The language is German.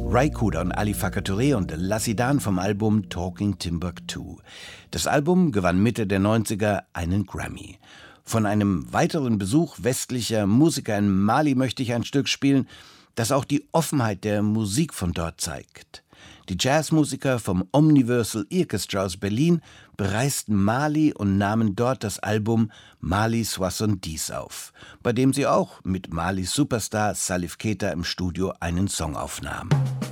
Ry Cooder und Ali Farka Touré und La Sidan vom Album Talking Timbuktu. Das Album gewann Mitte der 90er einen Grammy. Von einem weiteren Besuch westlicher Musiker in Mali möchte ich ein Stück spielen, das auch die Offenheit der Musik von dort zeigt. Die Jazzmusiker vom Omniversal Orchestra aus Berlin bereisten Mali und nahmen dort das Album Mali 70 auf, bei dem sie auch mit Malis Superstar Salif Keita im Studio einen Song aufnahmen.